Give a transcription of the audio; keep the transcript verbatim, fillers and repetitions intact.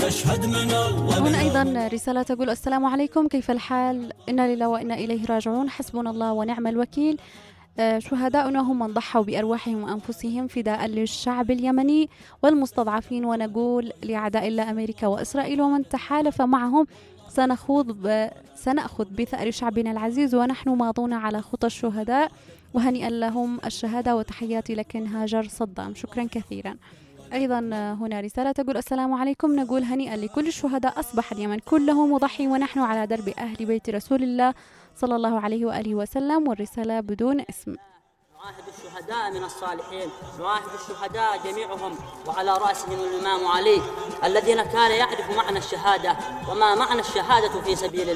تشهد من الله. هنا أيضا رسالة تقول السلام عليكم، كيف الحال؟ إنا لله وإنا إليه راجعون، حسبنا الله ونعم الوكيل. شهداؤنا هم من ضحوا بأرواحهم وأنفسهم فداء للشعب اليمني والمستضعفين، ونقول لأعداء الله أمريكا وإسرائيل ومن تحالف معهم سنخوض ب... سنأخذ بثأر شعبنا العزيز ونحن ماضون على خطى الشهداء، وهنيئا لهم الشهادة، وتحياتي لكن هاجر صدام. شكرا كثيرا. أيضا هنا رسالة تقول السلام عليكم، نقول هنيئا لكل الشهداء، أصبح اليمن كله مضحي ونحن على درب أهل بيت رسول الله صلى الله عليه وآله وسلم. والرسالة بدون اسم. نعاهد الشهداء من الصالحين، نعاهد الشهداء جميعهم وعلى رأسهم الإمام علي الذين كان يعرف معنى الشهادة وما معنى الشهادة في سبيل الله.